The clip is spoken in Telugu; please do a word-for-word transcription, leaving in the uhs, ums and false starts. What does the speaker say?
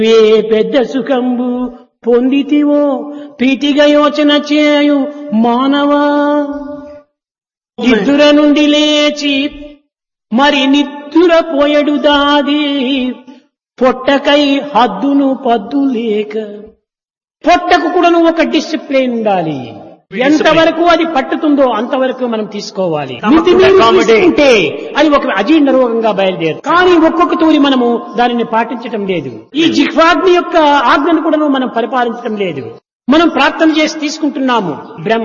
ఏ పెద్ద సుఖంబు పొందితివో ప్రీతిగా యోచన చేయు మానవా. నిద్దుర నుండి లేచి మరి నిద్దుర పోయడు దాది పొట్టకై హద్దును పద్దు లేక. పొట్టకు కూడా ఒక డిసిప్లిన్ ఉండాలి. ఎంతవరకు అది పట్టుతుందో అంతవరకు మనం తీసుకోవాలి. మితిమీరి తీసుకుంటే అది ఒక అజీర్ణ రోగంగా బయలుదేరు. కానీ ఒక్కొక్క తూరి మనము దానిని పాటించటం లేదు. ఈ జిహ్వాగ్ని యొక్క ఆజ్ఞను కూడా మనం పరిపాలించడం లేదు. మనం ప్రార్థన చేసి తీసుకుంటున్నాము బ్రహ్మ